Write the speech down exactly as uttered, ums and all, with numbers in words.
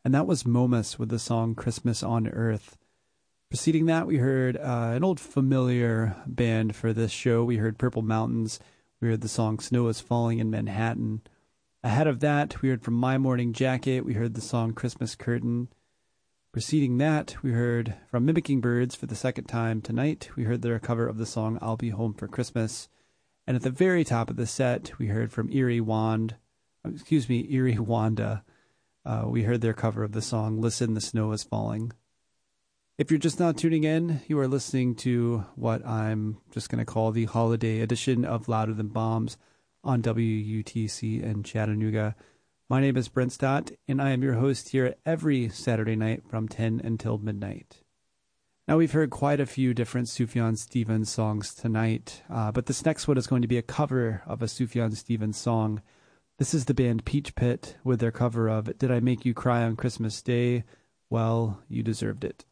and that was Momus with the song Christmas on Earth. Preceding that, we heard uh, an old familiar band for this show. We heard Purple Mountains. We heard the song Snow is Falling in Manhattan. Ahead of that, we heard from My Morning Jacket. We heard the song Christmas Curtain. Preceding that, we heard from Mimicking Birds for the second time tonight. We heard their cover of the song I'll Be Home for Christmas. And at the very top of the set, we heard from Erie Wand, excuse me, Erie Wanda. Uh, we heard their cover of the song Listen, the Snow is Falling. If you're just now tuning in, you are listening to what I'm just going to call the holiday edition of Louder Than Bombs on W U T C in Chattanooga. My name is Brent Stott, and I am your host here every Saturday night from ten until midnight. Now, we've heard quite a few different Sufjan Stevens songs tonight, uh, but this next one is going to be a cover of a Sufjan Stevens song. This is the band Peach Pit with their cover of Did I Make You Cry on Christmas Day? Well, you deserved it.